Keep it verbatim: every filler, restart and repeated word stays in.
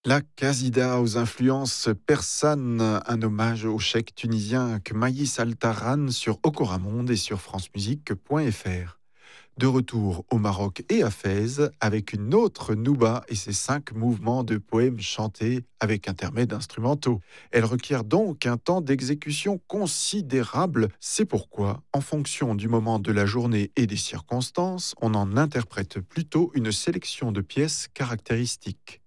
La Qasida aux influences persanes, un hommage au cheikh tunisien Kmaïs Al-Tarran sur Okoramonde et sur francemusique point f r. De retour au Maroc et à Fès avec une autre Nouba et ses cinq mouvements de poèmes chantés avec intermèdes instrumentaux. Elle requiert donc un temps d'exécution considérable. C'est pourquoi, en fonction du moment de la journée et des circonstances, on en interprète plutôt une sélection de pièces caractéristiques.